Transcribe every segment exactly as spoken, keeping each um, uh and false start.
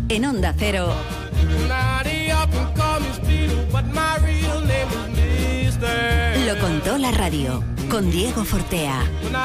En Onda Cero. Lo contó la radio, con Diego Fortea.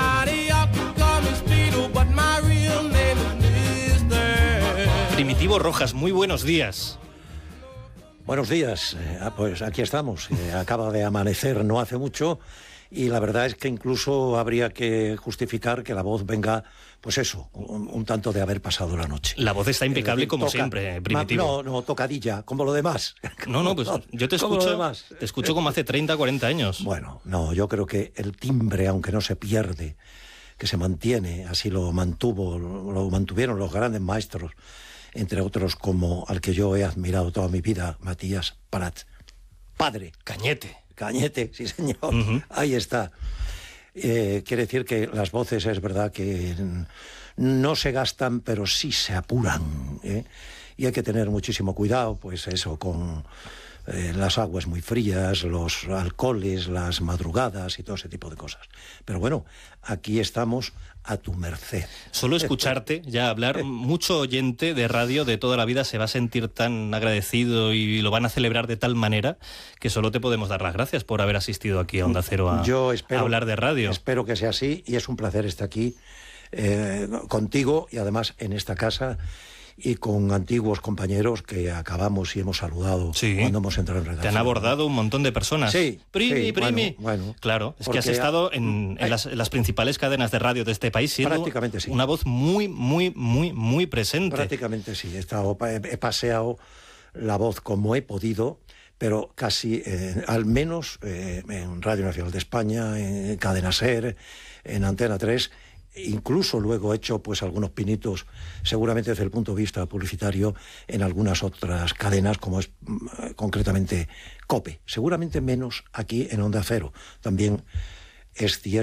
Primitivo Rojas, muy buenos días. Buenos días, eh, pues aquí estamos. Eh, acaba de amanecer no hace mucho y la verdad es que incluso habría que justificar que la voz venga, pues eso, un, un tanto de haber pasado la noche. La voz está impecable decir, como toca, siempre, Primitivo. No, no, tocadilla, como lo demás. No, no, pues yo te Como lo escucho, demás. te escucho como hace treinta, cuarenta años. Bueno, no, yo creo que el timbre, aunque no se pierde, que se mantiene, así lo mantuvo, lo mantuvieron los grandes maestros, entre otros como al que yo he admirado toda mi vida, Matías Prats. Padre. Cañete. Cañete, sí señor. Uh-huh. Ahí está. Eh, quiere decir que las voces es verdad que no se gastan, pero sí se apuran, ¿eh? Y hay que tener muchísimo cuidado, pues eso, con eh, las aguas muy frías, los alcoholes, las madrugadas y todo ese tipo de cosas. Pero bueno, aquí estamos a tu merced. Solo escucharte ya hablar, mucho oyente de radio de toda la vida se va a sentir tan agradecido y lo van a celebrar de tal manera que solo te podemos dar las gracias por haber asistido aquí a Onda Cero a, Yo espero, a hablar de radio. Espero que sea así y es un placer estar aquí eh, contigo y además en esta casa y con antiguos compañeros que acabamos y hemos saludado sí. cuando hemos entrado en redacción. Te han abordado un montón de personas. Sí, Primi, sí, primi. Bueno, bueno, claro, es que has estado en, en, las, en las principales cadenas de radio de este país siendo prácticamente sí. una voz muy, muy, muy, muy presente. Prácticamente sí. He, estado, he, he paseado la voz como he podido, pero casi, eh, al menos eh, en Radio Nacional de España, en Cadena SER, en Antena tres. Incluso luego he hecho pues algunos pinitos, seguramente desde el punto de vista publicitario, en algunas otras cadenas, como es mm, concretamente COPE. Seguramente menos aquí en Onda Cero. También es cierto